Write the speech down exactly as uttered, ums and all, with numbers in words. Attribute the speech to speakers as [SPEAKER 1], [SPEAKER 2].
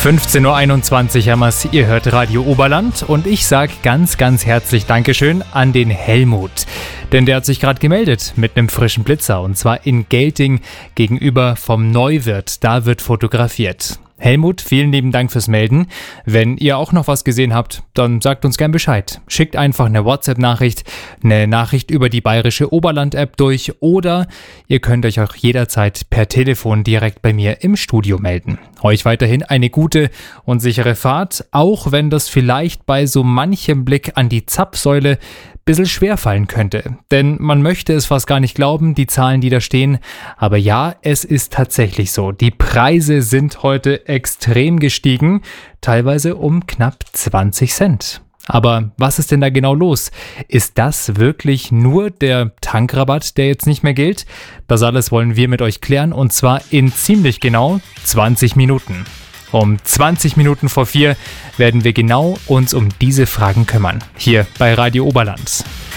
[SPEAKER 1] fünfzehn Uhr einundzwanzig haben wir's, ihr hört Radio Oberland und ich sage ganz, ganz herzlich Dankeschön an den Helmut. Denn der hat sich gerade gemeldet mit einem frischen Blitzer und zwar in Gelting gegenüber vom Neuwirt. Da wird fotografiert. Helmut, vielen lieben Dank fürs Melden. Wenn ihr auch noch was gesehen habt, dann sagt uns gern Bescheid. Schickt einfach eine WhatsApp-Nachricht, eine Nachricht über die Bayerische Oberland-App durch oder ihr könnt euch auch jederzeit per Telefon direkt bei mir im Studio melden. Euch weiterhin eine gute und sichere Fahrt, auch wenn das vielleicht bei so manchem Blick an die Zapfsäule ein bisschen schwer fallen könnte. Denn man möchte es fast gar nicht glauben, die Zahlen, die da stehen. Aber ja, es ist tatsächlich so. Die Preise sind heute extrem gestiegen, teilweise um knapp zwanzig Cent. Aber was ist denn da genau los? Ist das wirklich nur der Tankrabatt, der jetzt nicht mehr gilt? Das alles wollen wir mit euch klären und zwar in ziemlich genau zwanzig Minuten. Um zwanzig Minuten vor vier werden wir genau uns um diese Fragen kümmern. Hier bei Radio Oberland.